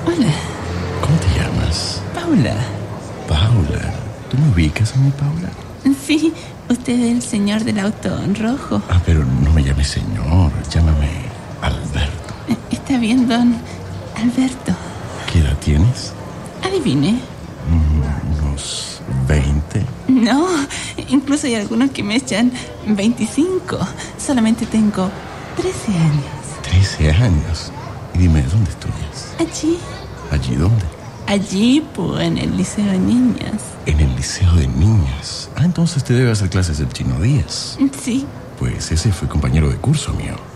Hola. ¿Cómo te llamas? Paula. Paula. ¿Tú me ubicas a mí, Paula? Sí, usted es el señor del auto rojo. Pero no me llames señor, llámame Alberto. Está bien, don Alberto. ¿Qué edad tienes? Adivine. Unos 20. No, incluso hay algunos que me echan 25. Solamente tengo 13 años. 13 años. Y dime, ¿dónde estudias? Allí. ¿Allí dónde? Allí, pues, en el liceo de niñas. En el liceo de niñas. Entonces te debe hacer clases del Chino Díaz. Sí. Pues ese fue compañero de curso mío.